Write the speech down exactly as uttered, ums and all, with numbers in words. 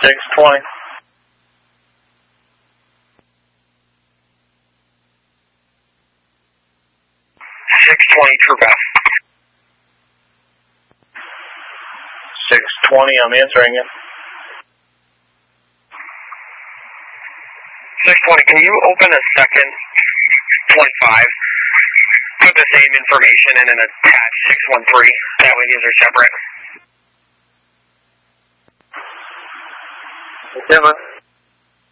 six twenty. six twenty, True Pass. six twenty, I'm answering it. six twenty, can you open a second twenty-five? Put the same information in and attach six one three. That way these are separate. Okay, man.